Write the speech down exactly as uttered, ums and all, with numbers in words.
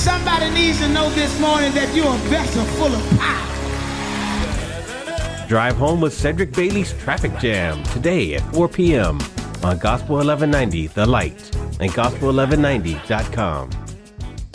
Somebody needs to know this morning that you're a vessel full of power. Drive home with Cedric Bailey's Traffic Jam today at four p.m. on Gospel eleven ninety The Light and gospel eleven ninety dot com.